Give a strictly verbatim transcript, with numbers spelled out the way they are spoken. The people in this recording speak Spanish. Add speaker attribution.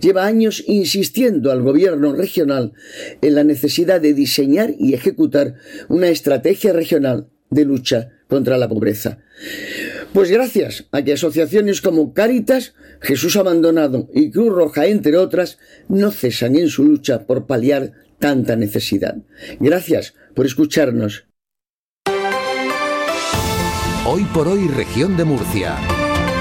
Speaker 1: lleva años insistiendo al gobierno regional en la necesidad de diseñar y ejecutar una estrategia regional de lucha contra la pobreza. Pues gracias a que asociaciones como Cáritas, Jesús Abandonado y Cruz Roja, entre otras, no cesan en su lucha por paliar tanta necesidad. Gracias por escucharnos.
Speaker 2: Hoy por hoy, Región de Murcia.